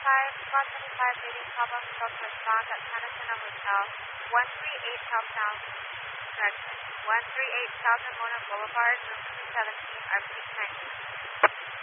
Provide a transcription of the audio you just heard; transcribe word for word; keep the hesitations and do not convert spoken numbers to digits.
five, Squad twenty-five, leading Papa Hotel to respond at Tanasana Hotel, one three eight South Town, correction, one three eight South Ramona Boulevard, room two seventeen, R P ninety.